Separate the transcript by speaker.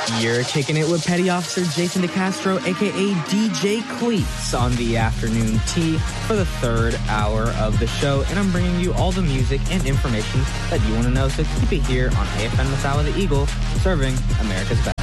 Speaker 1: You're kicking it with Petty Officer Jason DeCastro, a.k.a. DJ Cleats, on the afternoon tea for the third hour of the show. And I'm bringing you all the music and information that you want to know. So keep it here on AFN Masala the Eagle, serving America's best.